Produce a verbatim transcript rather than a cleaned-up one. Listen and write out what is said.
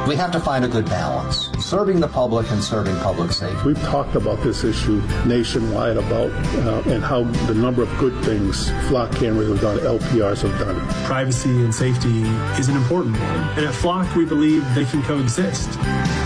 We have to find a good balance, serving the public and serving public safety. We've talked about this issue nationwide about uh, and how the number of good things flock cameras have done, L P Rs have done. Privacy and safety is an important one. And at Flock, we believe they can coexist.